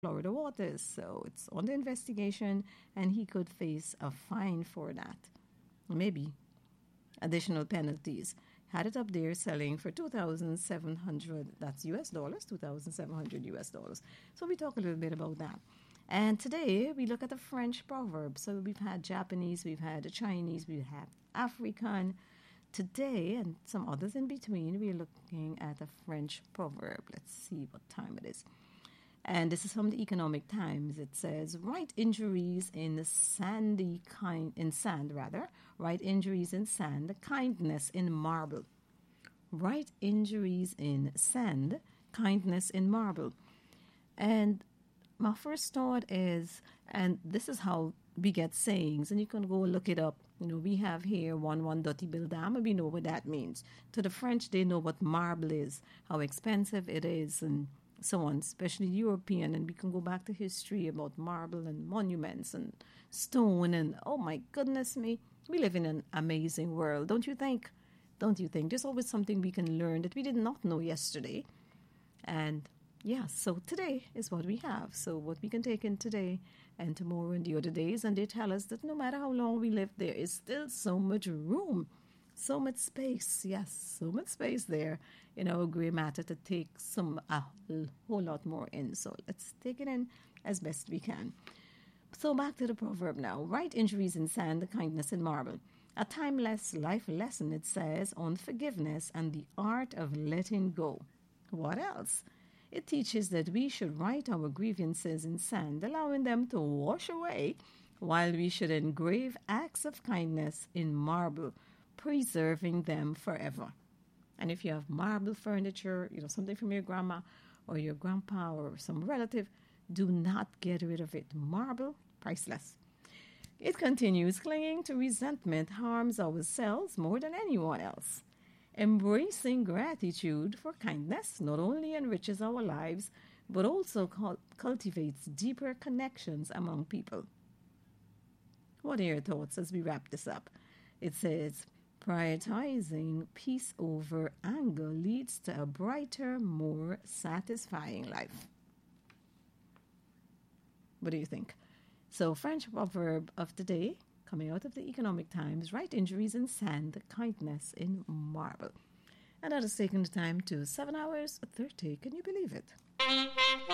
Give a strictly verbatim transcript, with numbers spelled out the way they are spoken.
Florida waters. So it's under investigation, and he could face a fine for that. Maybe additional penalties. Had it up there selling for two thousand seven hundred, that's U S dollars, two thousand seven hundred U S dollars. So we talk a little bit about that. And today we look at the French proverb. So we've had Japanese, we've had Chinese, we've had African. Today, and some others in between, we're looking at a French proverb. Let's see what time it is. And this is from the Economic Times. It says, right injuries in sandy kind in sand rather, right injuries in sand, kindness in marble. Right injuries in sand, kindness in marble. And my first thought is, and this is how we get sayings, and you can go look it up. You know, we have here one one Dutty Bill Dam, and we know what that means. To the French, they know what marble is, how expensive it is, and so on, especially European. And we can go back to history about marble and monuments and stone. And oh my goodness me, we live in an amazing world, don't you think? Don't you think? There's always something we can learn that we did not know yesterday. And yeah, so today is what we have. So what we can take in today and tomorrow and the other days. And they tell us that no matter how long we live, there is still so much room, so much space. Yes, so much space there in our gray matter to take some a whole lot more in. So let's take it in as best we can. So back to the proverb now. Right injuries in sand, kindness in marble. A timeless life lesson, it says, on forgiveness and the art of letting go. What else? It teaches that we should write our grievances in sand, allowing them to wash away, while we should engrave acts of kindness in marble, preserving them forever. And if you have marble furniture, you know, something from your grandma or your grandpa or some relative, do not get rid of it. Marble, priceless. It continues, clinging to resentment harms ourselves more than anyone else. Embracing gratitude for kindness not only enriches our lives, but also cul- cultivates deeper connections among people. What are your thoughts as we wrap this up? It says, prioritizing peace over anger leads to a brighter, more satisfying life. What do you think? So, French proverb of the day, coming out of the Economic Times, right injuries in sand, kindness in marble. And that has taken the time to seven hours thirty. Can you believe it?